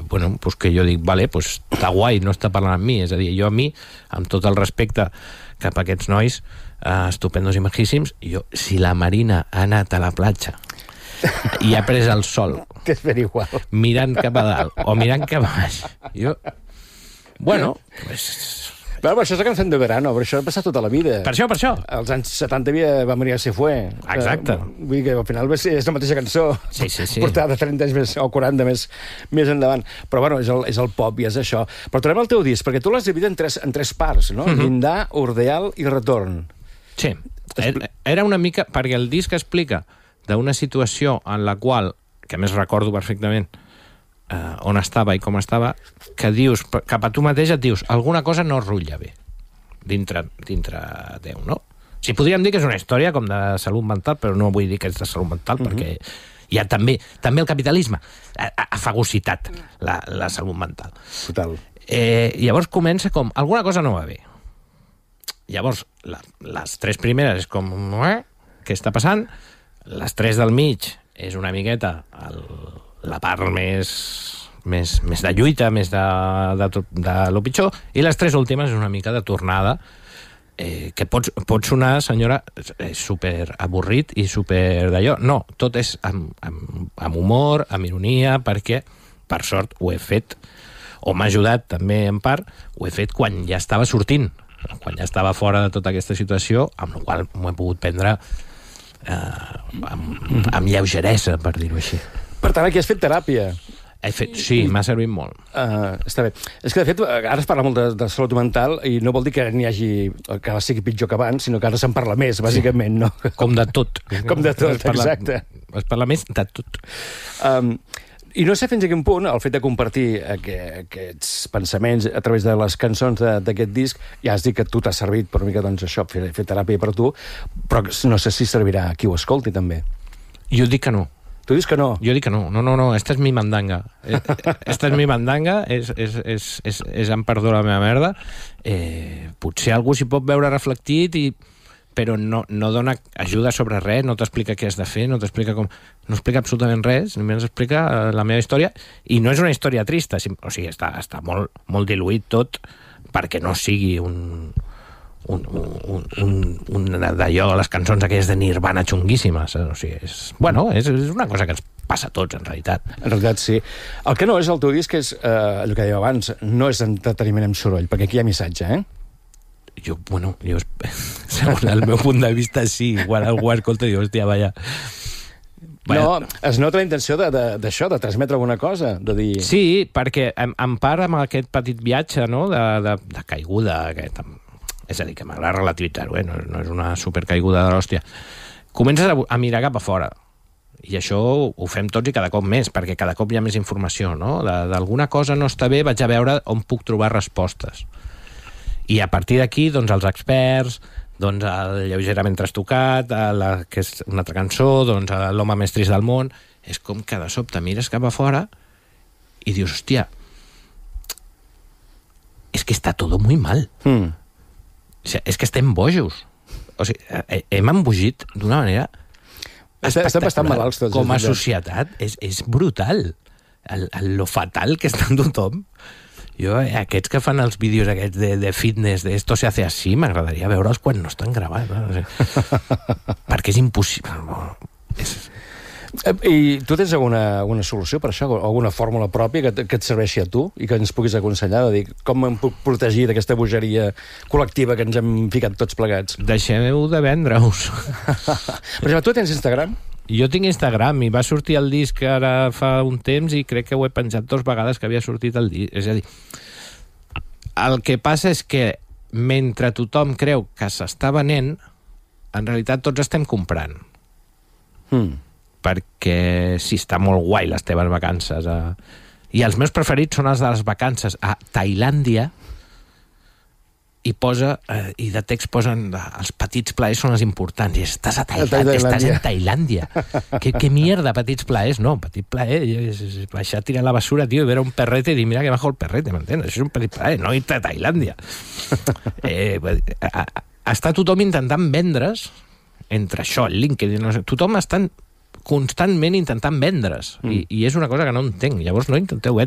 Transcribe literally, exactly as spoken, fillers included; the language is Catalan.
bueno, pues que jo dic, vale, pues està guai, no està parlant amb mi, és a dir, jo a mi, amb tot el respecte cap a aquests nois uh, estupendos i majíssims, jo, si la Marina ha anat a la platja i ha pres el sol que és ben igual, mirant cap a dalt o mirant cap a baix, jo, bueno, pues... Però, però això és la canción de verano, però això ha passat tota la vida. Per això, per això. Als anys setanta havia Va Maria se fue. Exacte. Uh, vull dir que al final és la mateixa cançó, sí, sí, sí. portada trenta anys més, o quaranta més, més endavant. Però bueno, és el, és el pop i és això. Però tornem al teu disc, perquè tu l'has dividit en tres, en tres parts, no? Mm-hmm. Llindar, Ordeal i Retorn. Sí. Era una mica... Perquè el disc explica d'una situació en la qual, que a més recordo perfectament, Uh, on estava i com estava, que dius, cap a tu mateix et dius, alguna cosa no rutlla bé dintre, dintre teu, no? Si podríem dir que és una història com de salut mental, però no vull dir que és de salut mental, mm-hmm. perquè hi ha també, també el capitalisme ha, ha fagocitat la, la salut mental. Total. Eh, llavors comença com, alguna cosa no va bé. Llavors, la, les tres primeres és com, eh, què està passant? Les tres del mig és una miqueta el la part més, més, més de lluita, més de, de, de lo pitjor, i les tres últimes és una mica de tornada, eh, que pot, pot sonar, senyora, super avorrit i super d'allò. No, tot és amb, amb, amb humor, amb ironia, perquè, per sort, ho he fet, o m'ha ajudat també en part, ho he fet quan ja estava sortint, quan ja estava fora de tota aquesta situació, amb la qual m'ho he pogut prendre eh, amb, amb lleugeresa, per dir-ho així. Per tant, aquí has fet teràpia. He fet, sí, m'ha servit molt. Uh, està bé. És que, de fet, ara es parla molt de, de salut mental i no vol dir que n'hi hagi, que ara sigui pitjor que abans, sinó que ara se'n parla més, bàsicament, sí. No? Com de tot. Com de tot, es parla, exacte. Es parla més de tot. Um, I no sé fins a quin punt el fet de compartir aquest, aquests pensaments a través de les cançons d'aquest disc, ja has dit que tu t'ha servit per una mica, doncs, això, fer, fer teràpia per tu, però no sé si servirà a qui ho escolti, també. Jo dic que no. Tu dius que no? Jo dic que no. No, no, no. Esta és mi mandanga. Esta és mi mandanga. És, és, és, és, és en perdó la meva merda. Eh, potser algú s'hi pot veure reflectit, i, però no, no dona ajuda sobre res, no t'explica què has de fer, no t'explica com... No explica absolutament res, només explica la meva història, i no és una història trista, o sigui, està, està molt, molt diluït tot perquè no sigui un... un, un, un, un d'allò, les cançons aquelles de Nirvana xunguíssimes, o sigui, és, bueno, és, és una cosa que ens passa a tots, en realitat. En realitat, sí. El que no és el teu disc és, eh, el que deia abans, no és entreteniment amb soroll, perquè aquí hi ha missatge, eh? Jo, bueno, jo, segons el meu punt de vista, sí, quan algú escolta, diu, hòstia, vaja... No, es nota la intenció d'això, de, de, de transmetre alguna cosa, de dir... Sí, perquè en, en part amb aquest petit viatge, no?, de, de, de caiguda, aquest... És a dir, que m'agrada relativitzar-ho, eh? no, no és una supercaiguda de l'hòstia. Comences a, a mirar cap a fora, i això ho fem tots i cada cop més, perquè cada cop hi ha més informació, no? D'alguna cosa no està bé, vaig a veure on puc trobar respostes. I a partir d'aquí, doncs, els experts, doncs, el lleugerament trastocat, la, que és una altra cançó, doncs, l'home més trist del món, és com que de sobte mires cap a fora i dius, hòstia, és que està tot molt mal. Mm. O sigui, és que estem bojos. O sigui, hem embogit d'una manera estem bastant malalts tots. Com a societat, és, és brutal. El, el, lo fatal que està en tothom. Jo, aquests que fan els vídeos aquests de, de fitness, de esto se hace así, m'agradaria veure'ls quan no estan gravats. No? O sigui, perquè és impossible. És... I tu tens alguna, alguna solució per això? Alguna fórmula pròpia que, que et serveixi a tu i que ens puguis aconsellar? De dir, com em puc protegir d'aquesta bogeria col·lectiva que ens hem ficat tots plegats? Deixeu de vendre-us. Per exemple, tu tens Instagram? Jo tinc Instagram i va sortir el disc ara fa un temps i crec que ho he penjat dues vegades que havia sortit el disc. És a dir, el que passa és que mentre tothom creu que s'està venent, en realitat tots estem comprant. Hmm. Perquè sí, està molt guai les teves vacances. Eh? I els meus preferits són els de les vacances a Tailàndia, i posa, eh, i de text posen els petits plaers són els importants, i estàs a Tailàndia, estàs en Tailàndia. Què, què mierda, petits plaers? No, petit plaer és, és baixar a tirar la basura, tio, i veure un perrete i dir, mira que bajo el perrete, m'entens? Això és un petit plaer, no irte a Tailàndia. eh, a, a, està tothom intentant vendre's entre això, el LinkedIn, no sé, tothom està constantment intentant vendre's, mm. I, i és una cosa que no entenc. Llavors no intenteu vendre.